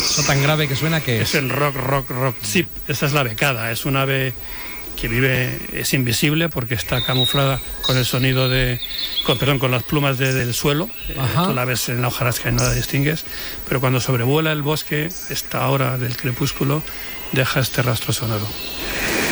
Eso tan grave que suena que es el rock chip. Esa es la becada, es un ave que vive, es invisible porque está camuflada con el sonido con las plumas del suelo. Tú la ves en la hojarasca y no la distingues, pero cuando sobrevuela el bosque, esta hora del crepúsculo, deja este rastro sonoro.